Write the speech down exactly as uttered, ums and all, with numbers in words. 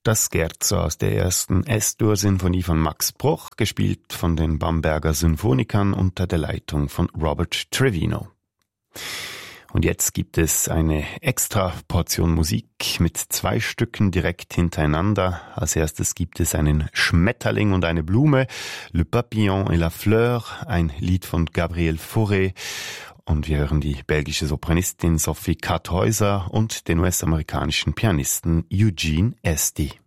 Das Scherzo aus der ersten S-Dur-Sinfonie von Max Bruch, gespielt von den Bamberger Sinfonikern unter der Leitung von Robert Trevino. Und jetzt gibt es eine extra Portion Musik mit zwei Stücken direkt hintereinander. Als erstes gibt es einen Schmetterling und eine Blume, Le Papillon et la Fleur, ein Lied von Gabriel Fauré. Und wir hören die belgische Sopranistin Sophie Karthäuser und den U S-amerikanischen Pianisten Eugene Esty.